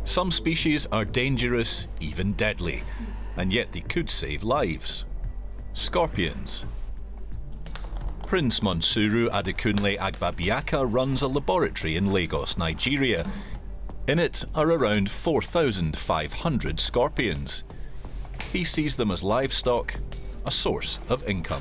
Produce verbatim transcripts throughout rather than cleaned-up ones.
Some species are dangerous, even deadly, and yet they could save lives. Scorpions. Prince Monsuru Adekunle Agbabiaka runs a laboratory in Lagos, Nigeria. In it are around four thousand five hundred scorpions. He sees them as livestock, a source of income.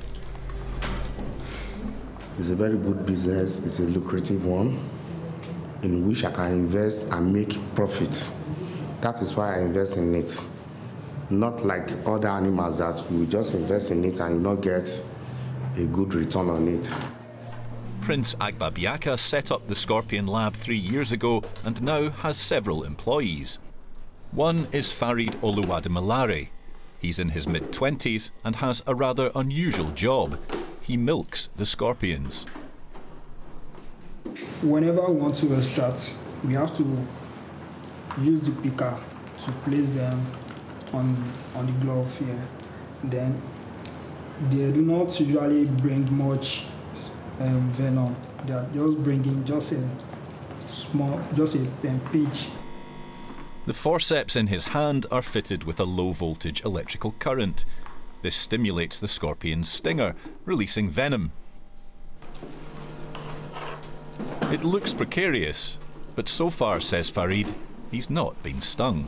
It's a very good business, it's a lucrative one, in which I can invest and make profit. That is why I invest in it. Not like other animals that we just invest in it and not get a good return on it. Prince Agbabiaka set up the Scorpion Lab three years ago and now has several employees. One is Farid Oluwademilare. He's in his mid-twenties and has a rather unusual job. He milks the scorpions. Whenever we want to extract, we have to use the picker to place them on, on the glove here. Then they do not usually bring much um, venom. They are just bringing just a small, just a, a pinch. The forceps in his hand are fitted with a low-voltage electrical current. This stimulates the scorpion's stinger, releasing venom. It looks precarious, but so far, says Farid, he's not been stung.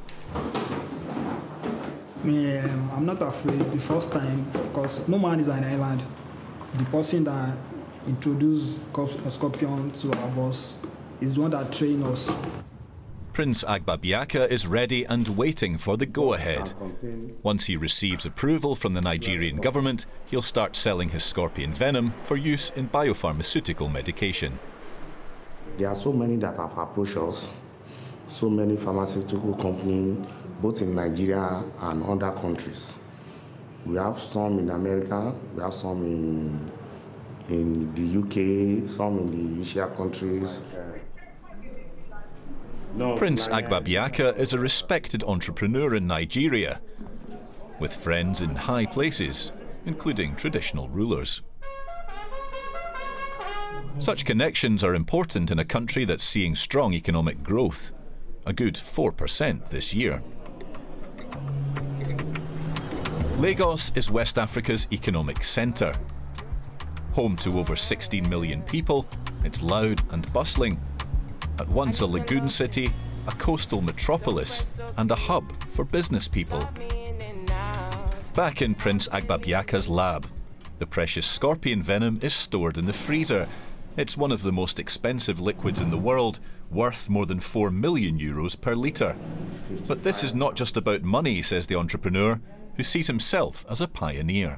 Me, um, I'm not afraid the first time, because no man is an island. The person that introduced a scorpion to our boss is the one that trained us. Prince Agbabiaka is ready and waiting for the go-ahead. Once he receives approval from the Nigerian government, he'll start selling his scorpion venom for use in biopharmaceutical medication. There are so many that have approached us, so many pharmaceutical companies, both in Nigeria and other countries. We have some in America, we have some in, in the U K, some in the Asia countries. No, Prince Agbabiaka is a respected entrepreneur in Nigeria, with friends in high places, including traditional rulers. Such connections are important in a country that's seeing strong economic growth, a good four percent this year. Lagos is West Africa's economic centre. Home to over sixteen million people, it's loud and bustling. At once a lagoon city, a coastal metropolis, and a hub for business people. Back in Prince Agbabiaka's lab, the precious scorpion venom is stored in the freezer. It's one of the most expensive liquids in the world, worth more than four million euros per litre. But this is not just about money, says the entrepreneur, who sees himself as a pioneer.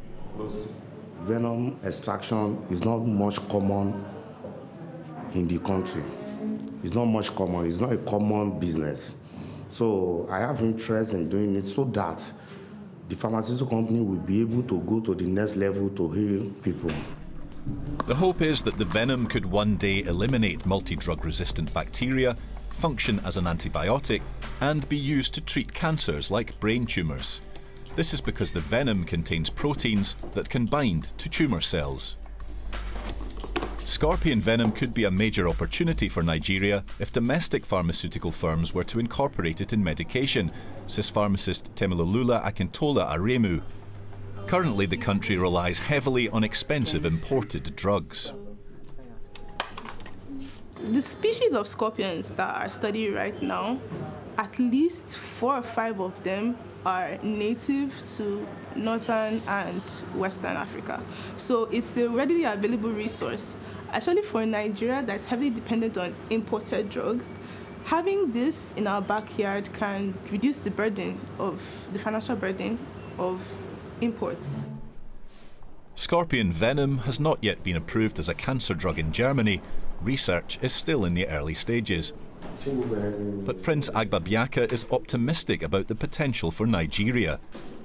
Venom extraction is not much common in the country. It's not much common, it's not a common business. So I have interest in doing it so that the pharmaceutical company will be able to go to the next level to heal people. The hope is that the venom could one day eliminate multi-drug resistant bacteria, function as an antibiotic, and be used to treat cancers like brain tumours. This is because the venom contains proteins that can bind to tumour cells. Scorpion venom could be a major opportunity for Nigeria if domestic pharmaceutical firms were to incorporate it in medication, says pharmacist Temilolula Akintola Aremu. Currently, the country relies heavily on expensive imported drugs. The species of scorpions that are studied right now, at least four or five of them are native to Northern and Western Africa. So it's a readily available resource. Actually, for Nigeria that's heavily dependent on imported drugs, having this in our backyard can reduce the burden of the financial burden of imports. Scorpion venom has not yet been approved as a cancer drug in Germany. Research is still in the early stages. But Prince Agbabiaka is optimistic about the potential for Nigeria.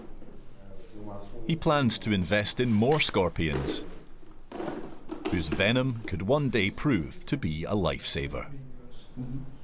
He plans to invest in more scorpions, whose venom could one day prove to be a lifesaver.